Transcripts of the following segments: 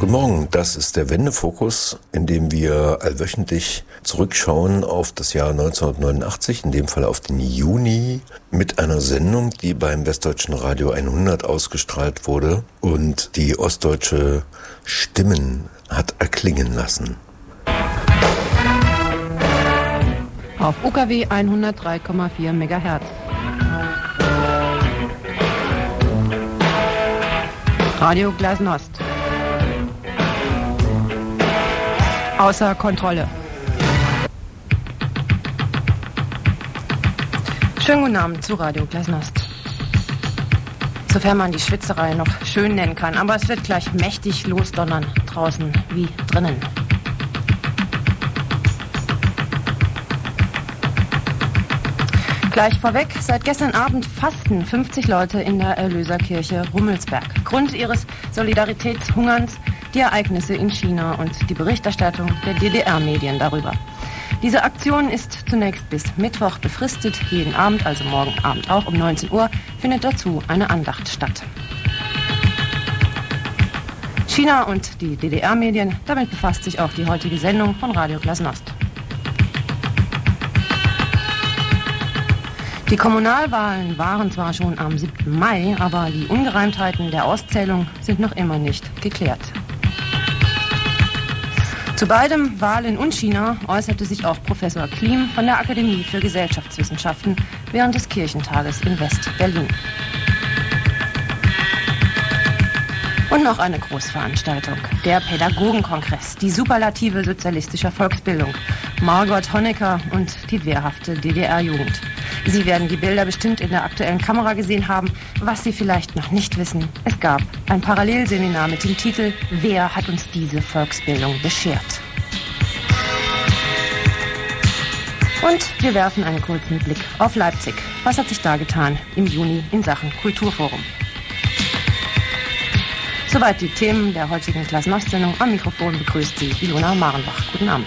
Guten Morgen, das ist der Wendefokus, in dem wir allwöchentlich zurückschauen auf das Jahr 1989, in dem Fall auf den Juni, mit einer Sendung, die beim Westdeutschen Radio 100 ausgestrahlt wurde und die ostdeutsche Stimmen hat erklingen lassen. Auf UKW 103,4 MHz. Radio Glasnost. Außer Kontrolle. Schönen guten Abend zu Radio Glasnost. Sofern man die Schwitzerei noch schön nennen kann, aber es wird gleich mächtig losdonnern, draußen wie drinnen. Gleich vorweg, seit gestern Abend fasten 50 Leute in der Erlöserkirche Rummelsberg. Grund ihres Solidaritätshungerns die Ereignisse in China und die Berichterstattung der DDR-Medien darüber. Diese Aktion ist zunächst bis Mittwoch befristet. Jeden Abend, also morgen Abend auch um 19 Uhr, findet dazu eine Andacht statt. China und die DDR-Medien, damit befasst sich auch die heutige Sendung von Radio Glasnost. Die Kommunalwahlen waren zwar schon am 7. Mai, aber die Ungereimtheiten der Auszählung sind noch immer nicht geklärt. Zu beidem, Wahlen und China, äußerte sich auch Professor Klim von der Akademie für Gesellschaftswissenschaften während des Kirchentages in West-Berlin. Und noch eine Großveranstaltung, der Pädagogenkongress, die Superlative sozialistischer Volksbildung, Margot Honecker und die wehrhafte DDR-Jugend. Sie werden die Bilder bestimmt in der aktuellen Kamera gesehen haben. Was Sie vielleicht noch nicht wissen, es gab ein Parallelseminar mit dem Titel »Wer hat uns diese Volksbildung beschert?« Und wir werfen einen kurzen Blick auf Leipzig. Was hat sich da getan im Juni in Sachen Kulturforum? Soweit die Themen der heutigen Glasnost-Sendung. Am Mikrofon begrüßt Sie Ilona Marenbach. Guten Abend.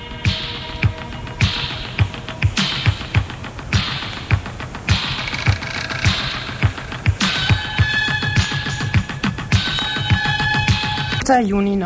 Juni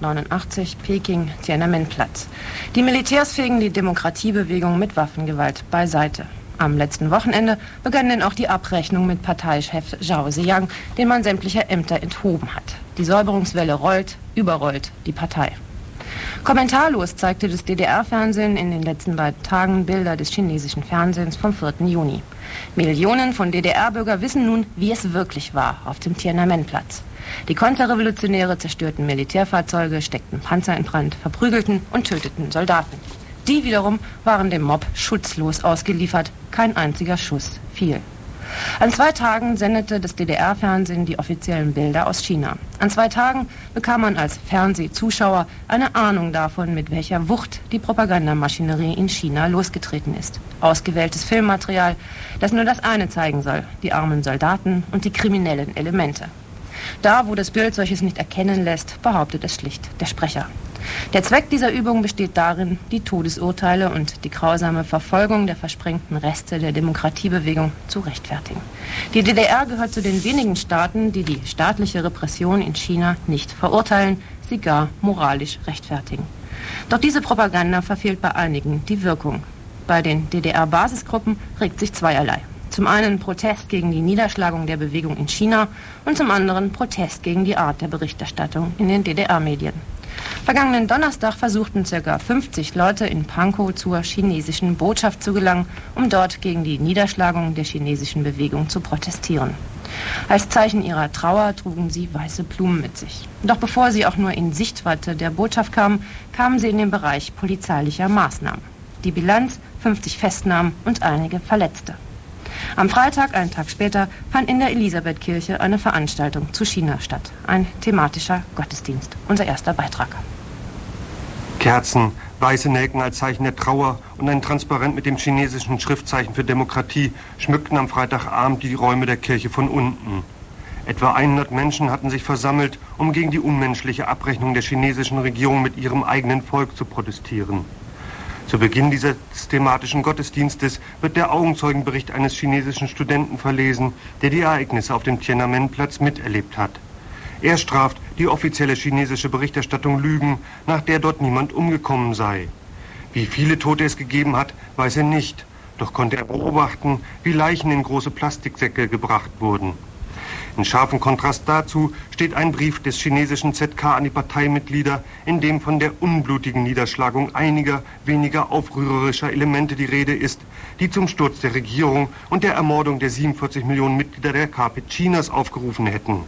1989, Peking, Tiananmenplatz. Die Militärs fegen die Demokratiebewegung mit Waffengewalt beiseite. Am letzten Wochenende begann denn auch die Abrechnung mit Parteichef Zhao Ziyang, den man sämtlicher Ämter enthoben hat. Die Säuberungswelle rollt, überrollt die Partei. Kommentarlos zeigte das DDR-Fernsehen in den letzten beiden Tagen Bilder des chinesischen Fernsehens vom 4. Juni. Millionen von DDR-Bürger wissen nun, wie es wirklich war auf dem Tiananmenplatz. Die Konterrevolutionäre zerstörten Militärfahrzeuge, steckten Panzer in Brand, verprügelten und töteten Soldaten. Die wiederum waren dem Mob schutzlos ausgeliefert. Kein einziger Schuss fiel. An 2 Tagen sendete das DDR-Fernsehen die offiziellen Bilder aus China. An 2 Tagen bekam man als Fernsehzuschauer eine Ahnung davon, mit welcher Wucht die Propagandamaschinerie in China losgetreten ist. Ausgewähltes Filmmaterial, das nur das eine zeigen soll: die armen Soldaten und die kriminellen Elemente. Da, wo das Bild solches nicht erkennen lässt, behauptet es schlicht der Sprecher. Der Zweck dieser Übung besteht darin, die Todesurteile und die grausame Verfolgung der versprengten Reste der Demokratiebewegung zu rechtfertigen. Die DDR gehört zu den wenigen Staaten, die die staatliche Repression in China nicht verurteilen, sie gar moralisch rechtfertigen. Doch diese Propaganda verfehlt bei einigen die Wirkung. Bei den DDR-Basisgruppen regt sich zweierlei. Zum einen Protest gegen die Niederschlagung der Bewegung in China und zum anderen Protest gegen die Art der Berichterstattung in den DDR-Medien. Vergangenen Donnerstag versuchten ca. 50 Leute in Pankow zur chinesischen Botschaft zu gelangen, um dort gegen die Niederschlagung der chinesischen Bewegung zu protestieren. Als Zeichen ihrer Trauer trugen sie weiße Blumen mit sich. Doch bevor sie auch nur in Sichtweite der Botschaft kamen, kamen sie in den Bereich polizeilicher Maßnahmen. Die Bilanz: 50 Festnahmen und einige Verletzte. Am Freitag, einen Tag später, fand in der Elisabethkirche eine Veranstaltung zu China statt. Ein thematischer Gottesdienst. Unser erster Beitrag. Kerzen, weiße Nelken als Zeichen der Trauer und ein Transparent mit dem chinesischen Schriftzeichen für Demokratie schmückten am Freitagabend die Räume der Kirche von unten. Etwa 100 Menschen hatten sich versammelt, um gegen die unmenschliche Abrechnung der chinesischen Regierung mit ihrem eigenen Volk zu protestieren. Zu Beginn dieses thematischen Gottesdienstes wird der Augenzeugenbericht eines chinesischen Studenten verlesen, der die Ereignisse auf dem Tiananmenplatz miterlebt hat. Er straft die offizielle chinesische Berichterstattung Lügen, nach der dort niemand umgekommen sei. Wie viele Tote es gegeben hat, weiß er nicht. Doch konnte er beobachten, wie Leichen in große Plastiksäcke gebracht wurden. In scharfem Kontrast dazu steht ein Brief des chinesischen ZK an die Parteimitglieder, in dem von der unblutigen Niederschlagung einiger weniger aufrührerischer Elemente die Rede ist, die zum Sturz der Regierung und der Ermordung der 47 Millionen Mitglieder der KP Chinas aufgerufen hätten.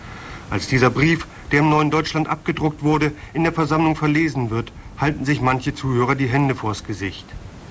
Als dieser Brief, der im Neuen Deutschland abgedruckt wurde, in der Versammlung verlesen wird, halten sich manche Zuhörer die Hände vors Gesicht.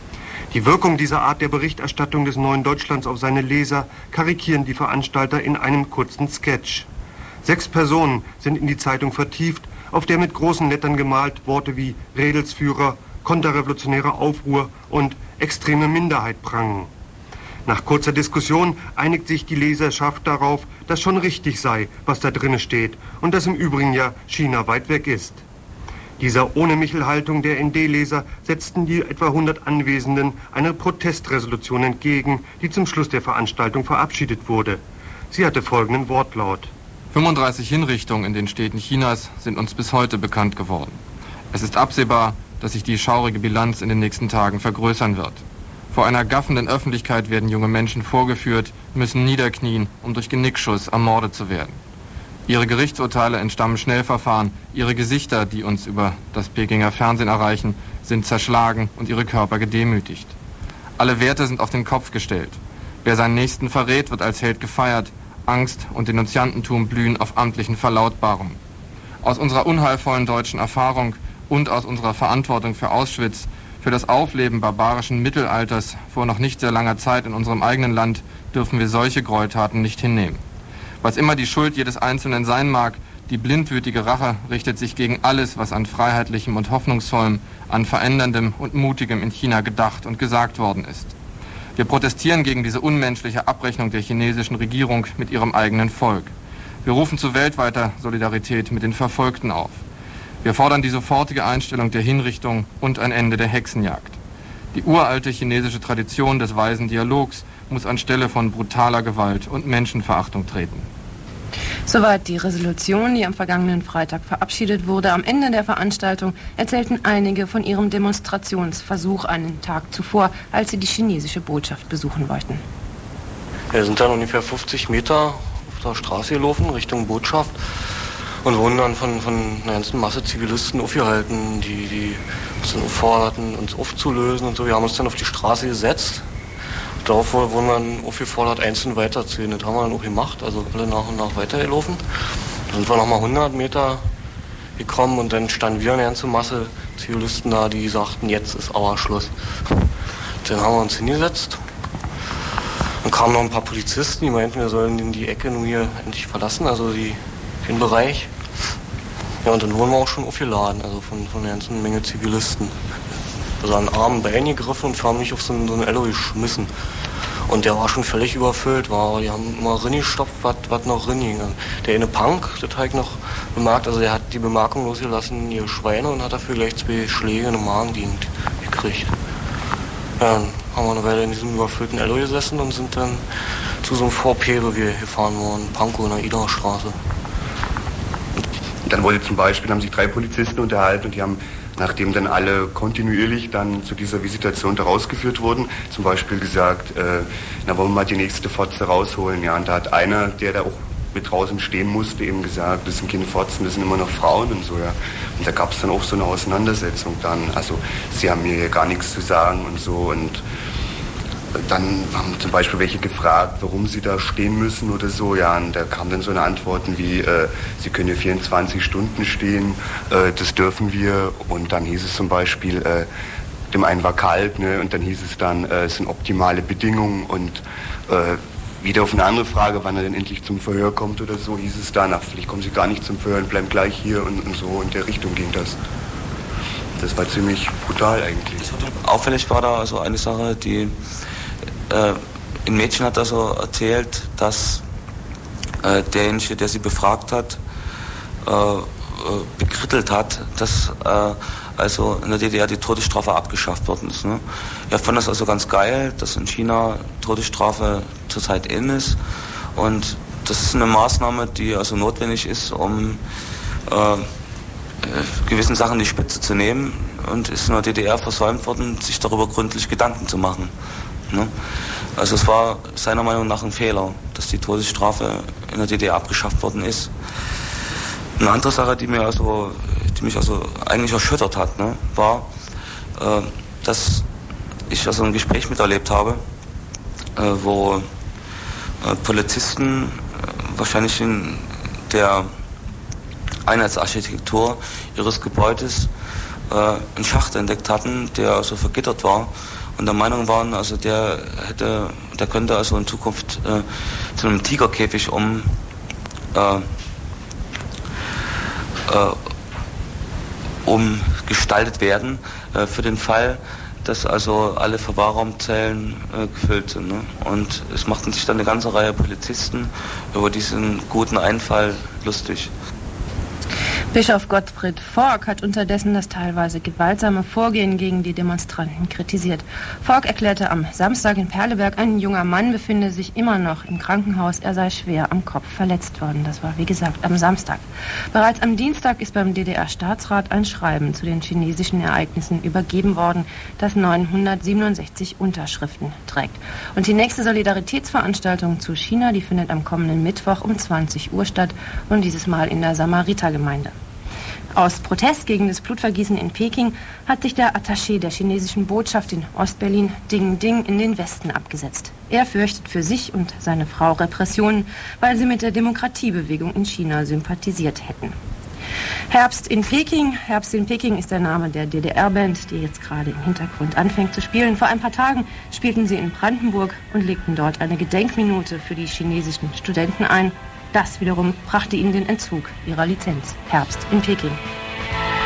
Die Wirkung dieser Art der Berichterstattung des Neuen Deutschlands auf seine Leser karikieren die Veranstalter in einem kurzen Sketch. 6 Personen sind in die Zeitung vertieft, auf der mit großen Lettern gemalt Worte wie Redelsführer, konterrevolutionärer Aufruhr und extreme Minderheit prangen. Nach kurzer Diskussion einigt sich die Leserschaft darauf, dass schon richtig sei, was da drinne steht und dass im Übrigen ja China weit weg ist. Dieser Ohne-Michel-Haltung der ND-Leser setzten die etwa 100 Anwesenden eine Protestresolution entgegen, die zum Schluss der Veranstaltung verabschiedet wurde. Sie hatte folgenden Wortlaut: 35 Hinrichtungen in den Städten Chinas sind uns bis heute bekannt geworden. Es ist absehbar, dass sich die schaurige Bilanz in den nächsten Tagen vergrößern wird. Vor einer gaffenden Öffentlichkeit werden junge Menschen vorgeführt, müssen niederknien, um durch Genickschuss ermordet zu werden. Ihre Gerichtsurteile entstammen Schnellverfahren, ihre Gesichter, die uns über das Pekinger Fernsehen erreichen, sind zerschlagen und ihre Körper gedemütigt. Alle Werte sind auf den Kopf gestellt. Wer seinen Nächsten verrät, wird als Held gefeiert. Angst und Denunziantentum blühen auf amtlichen Verlautbarungen. Aus unserer unheilvollen deutschen Erfahrung und aus unserer Verantwortung für Auschwitz, für das Aufleben barbarischen Mittelalters vor noch nicht sehr langer Zeit in unserem eigenen Land, dürfen wir solche Gräueltaten nicht hinnehmen. Was immer die Schuld jedes Einzelnen sein mag, die blindwütige Rache richtet sich gegen alles, was an Freiheitlichem und Hoffnungsvollem, an Veränderndem und Mutigem in China gedacht und gesagt worden ist. Wir protestieren gegen diese unmenschliche Abrechnung der chinesischen Regierung mit ihrem eigenen Volk. Wir rufen zu weltweiter Solidarität mit den Verfolgten auf. Wir fordern die sofortige Einstellung der Hinrichtung und ein Ende der Hexenjagd. Die uralte chinesische Tradition des weisen Dialogs muss anstelle von brutaler Gewalt und Menschenverachtung treten. Soweit die Resolution, die am vergangenen Freitag verabschiedet wurde. Am Ende der Veranstaltung erzählten einige von ihrem Demonstrationsversuch einen Tag zuvor, als sie die chinesische Botschaft besuchen wollten. Wir sind dann ungefähr 50 Meter auf der Straße gelaufen, Richtung Botschaft, und wurden dann von einer ganzen Masse Zivilisten aufgehalten, die uns dann aufforderten, uns aufzulösen und so. Wir haben uns dann auf die Straße gesetzt. Darauf wurden wir dann aufgefordert, einzeln weiterzuziehen. Das haben wir dann auch gemacht, also alle nach und nach weitergelaufen. Dann sind wir nochmal 100 Meter gekommen und dann standen wir eine ganze Masse Zivilisten da, die sagten, jetzt ist aber Schluss. Dann haben wir uns hingesetzt. Dann kamen noch ein paar Polizisten, die meinten, wir sollen die Ecke nun hier endlich verlassen, also den Bereich. Ja, und dann wurden wir auch schon aufgeladen, also von einer ganzen Menge Zivilisten. Also an Armen Bein gegriffen und haben mich auf so einen Ello geschmissen. Und der war schon völlig überfüllt, die haben immer reingestopft, was noch reinging. Der eine Punk, das habe ich noch bemerkt, also der hat die Bemerkung losgelassen, ihr Schweine, und hat dafür gleich 2 Schläge in den Magengegend gekriegt. Ja, dann haben wir eine Weile in diesem überfüllten Ello gesessen und sind dann zu so einem VP-Revier gefahren worden, Pankow in der Ida-Straße. Dann haben sich 3 Polizisten unterhalten und die haben, nachdem dann alle kontinuierlich dann zu dieser Visitation da rausgeführt wurden, zum Beispiel gesagt, na, wollen wir mal die nächste Fotze rausholen. Ja, und da hat einer, der da auch mit draußen stehen musste, eben gesagt, das sind keine Fotzen, das sind immer noch Frauen und so, ja. Und da gab es dann auch so eine Auseinandersetzung dann. Also sie haben mir hier gar nichts zu sagen und so, und dann haben zum Beispiel welche gefragt, warum sie da stehen müssen oder so. Ja, und da kamen dann so eine Antworten wie, sie können hier 24 Stunden stehen, das dürfen wir. Und dann hieß es zum Beispiel, dem einen war kalt, ne? Und dann hieß es dann, es sind optimale Bedingungen. Und wieder auf eine andere Frage, wann er denn endlich zum Verhör kommt oder so, hieß es danach, vielleicht kommen sie gar nicht zum Verhör und bleiben gleich hier und so. In der Richtung ging das. Das war ziemlich brutal eigentlich. Auffällig war da also eine Sache, die ein Mädchen hat also erzählt, dass derjenige, der sie befragt hat, bekrittelt hat, dass also in der DDR die Todesstrafe abgeschafft worden ist. Ne? Er fand das also ganz geil, dass in China Todesstrafe zurzeit in ist, und das ist eine Maßnahme, die also notwendig ist, um gewissen Sachen die Spitze zu nehmen, und ist in der DDR versäumt worden, sich darüber gründlich Gedanken zu machen. Ne? Also es war seiner Meinung nach ein Fehler, dass die Todesstrafe in der DDR abgeschafft worden ist. Eine andere Sache, die mich eigentlich erschüttert hat, ne, war, dass ich also ein Gespräch miterlebt habe, wo Polizisten wahrscheinlich in der Einheitsarchitektur ihres Gebäudes einen Schacht entdeckt hatten, der also vergittert war, und der Meinung waren, also der könnte also in Zukunft zu einem Tigerkäfig umgestaltet werden, für den Fall, dass also alle Verwahrraumzellen gefüllt sind. Ne? Und es machten sich dann eine ganze Reihe Polizisten über diesen guten Einfall lustig. Bischof Gottfried Forck hat unterdessen das teilweise gewaltsame Vorgehen gegen die Demonstranten kritisiert. Forck erklärte am Samstag in Perleberg, ein junger Mann befinde sich immer noch im Krankenhaus. Er sei schwer am Kopf verletzt worden. Das war, wie gesagt, am Samstag. Bereits am Dienstag ist beim DDR-Staatsrat ein Schreiben zu den chinesischen Ereignissen übergeben worden, das 967 Unterschriften trägt. Und die nächste Solidaritätsveranstaltung zu China, die findet am kommenden Mittwoch um 20 Uhr statt, und dieses Mal in der Samaritergemeinde. Aus Protest gegen das Blutvergießen in Peking hat sich der Attaché der chinesischen Botschaft in Ostberlin, Ding Ding, in den Westen abgesetzt. Er fürchtet für sich und seine Frau Repressionen, weil sie mit der Demokratiebewegung in China sympathisiert hätten. Herbst in Peking ist der Name der DDR-Band, die jetzt gerade im Hintergrund anfängt zu spielen. Vor ein paar Tagen spielten sie in Brandenburg und legten dort eine Gedenkminute für die chinesischen Studenten ein. Das wiederum brachte ihnen den Entzug ihrer Lizenz. Herbst in Peking.